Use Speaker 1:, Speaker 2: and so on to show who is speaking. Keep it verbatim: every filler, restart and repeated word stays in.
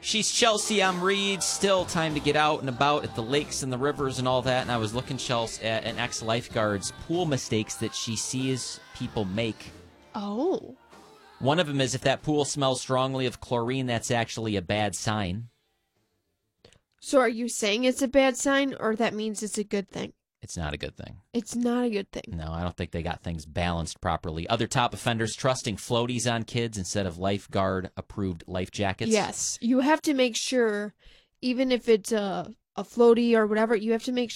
Speaker 1: She's Chelsea. I'm Reed. Still time to get out and about at the lakes and the rivers and all that. And I was looking, Chelsea, at an ex-lifeguard's pool mistakes that she sees people make.
Speaker 2: Oh.
Speaker 1: One of them is if that pool smells strongly of chlorine, that's actually a bad sign.
Speaker 2: So are you saying it's a bad sign, or that means it's a good thing?
Speaker 1: It's not a good thing.
Speaker 2: It's not a good thing.
Speaker 1: No, I don't think they got things balanced properly. Other top offenders trusting floaties on kids instead of lifeguard-approved life jackets.
Speaker 2: Yes. You have to make sure, even if it's a, a floaty or whatever, you have to make